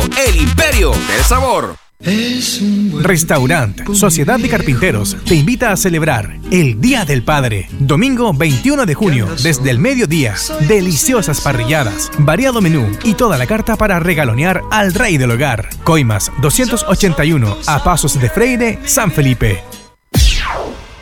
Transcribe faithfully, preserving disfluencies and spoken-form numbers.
el imperio del sabor. Restaurant Sociedad de Carpinteros te invita a celebrar el Día del Padre. Domingo veintiuno de junio, desde el mediodía. Deliciosas parrilladas, variado menú y toda la carta para regalonear al rey del hogar. Coimas doscientos ochenta y uno, a pasos de Freire, San Felipe.